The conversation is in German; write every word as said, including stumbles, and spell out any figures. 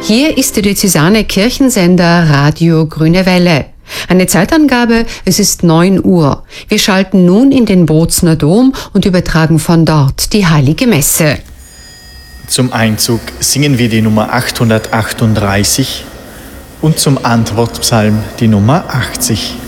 Hier ist der diözesane Kirchensender Radio Grüne Welle. Eine Zeitangabe, es ist neun Uhr. Wir schalten nun in den Bozner Dom und übertragen von dort die Heilige Messe. Zum Einzug singen wir die Nummer achthundertachtunddreißig und zum Antwortpsalm die Nummer achtzig.